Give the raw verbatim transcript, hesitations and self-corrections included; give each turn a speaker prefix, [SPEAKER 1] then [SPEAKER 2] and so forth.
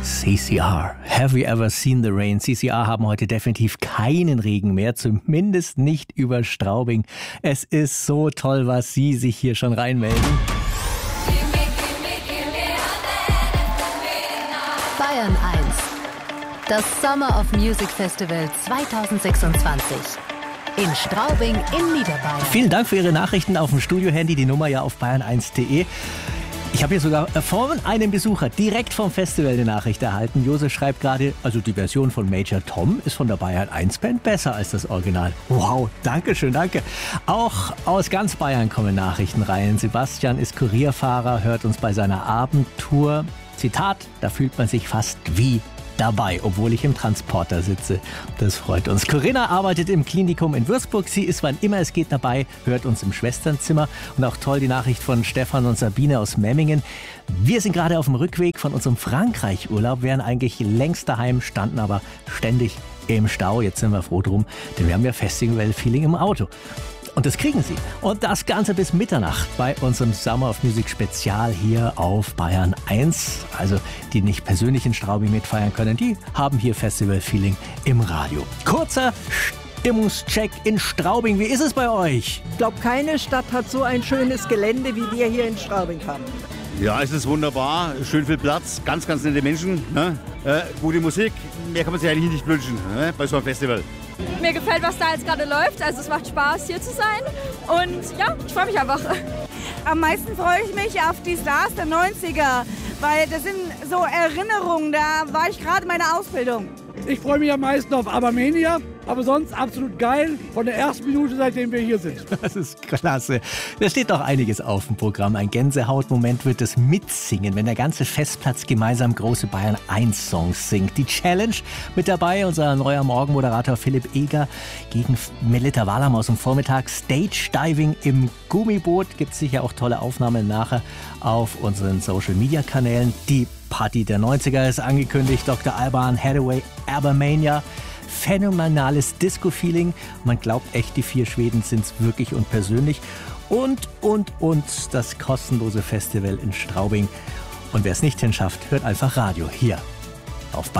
[SPEAKER 1] C C R. Have you ever seen the rain? C C R haben heute definitiv keinen Regen mehr, zumindest nicht über Straubing. Es ist so toll, was Sie sich hier schon reinmelden.
[SPEAKER 2] Bayern eins. Das Summer of Music Festival zwanzig sechsundzwanzig. In Straubing in Niederbayern.
[SPEAKER 1] Vielen Dank für Ihre Nachrichten auf dem Studio-Handy, die Nummer ja auf bayern eins punkt de. Ich habe hier sogar von einem Besucher direkt vom Festival eine Nachricht erhalten. Josef schreibt gerade, also die Version von Major Tom ist von der Bayern eins Band besser als das Original. Wow, danke schön, danke. Auch aus ganz Bayern kommen Nachrichten rein. Sebastian ist Kurierfahrer, hört uns bei seiner Abendtour. Zitat, da fühlt man sich fast wie dabei, obwohl ich im Transporter sitze. Das freut uns. Corinna arbeitet im Klinikum in Würzburg. Sie ist, wann immer es geht, dabei, hört uns im Schwesternzimmer. Und auch toll die Nachricht von Stefan und Sabine aus Memmingen. Wir sind gerade auf dem Rückweg von unserem Frankreich-Urlaub, wären eigentlich längst daheim, standen aber ständig im Stau. Jetzt sind wir froh drum, denn wir haben ja Festival-Feeling im Auto. Und das kriegen Sie. Und das Ganze bis Mitternacht bei unserem Summer of Music Spezial hier auf Bayern eins. Also die nicht persönlich in Straubing mitfeiern können, die haben hier Festival-Feeling im Radio. Kurzer Stimmungscheck in Straubing. Wie ist es bei euch?
[SPEAKER 3] Ich glaube, keine Stadt hat so ein schönes Gelände, wie wir hier in Straubing haben.
[SPEAKER 4] Ja, es ist wunderbar. Schön viel Platz, ganz, ganz nette Menschen. Ne? Äh, gute Musik. Mehr kann man sich eigentlich nicht wünschen, ne? Bei so einem Festival.
[SPEAKER 5] Mir gefällt, was da jetzt gerade läuft. Also es macht Spaß, hier zu sein. Und ja, ich freue mich einfach.
[SPEAKER 6] Am meisten freue ich mich auf die Stars der neunziger, weil das sind so Erinnerungen. Da war ich gerade in meiner Ausbildung.
[SPEAKER 7] Ich freue mich am meisten auf Abermania, aber sonst absolut geil von der ersten Minute, seitdem wir hier sind.
[SPEAKER 1] Das ist klasse. Da steht doch einiges auf dem Programm. Ein Gänsehautmoment wird das Mitsingen, wenn der ganze Festplatz gemeinsam große Bayern eins Songs singt. Die Challenge mit dabei, unser neuer Morgenmoderator Philipp Eger gegen Melita Wahlam aus dem Vormittag. Stage Diving im Gummiboot. Gibt es sicher auch tolle Aufnahmen nachher auf unseren Social-Media-Kanälen. Die Party der neunziger ist angekündigt. Doktor Alban, Hathaway, Abermania. Phänomenales Disco-Feeling. Man glaubt echt, die vier Schweden sind es wirklich und persönlich. Und, und, und das kostenlose Festival in Straubing. Und wer es nicht hinschafft, hört einfach Radio hier auf Bayern.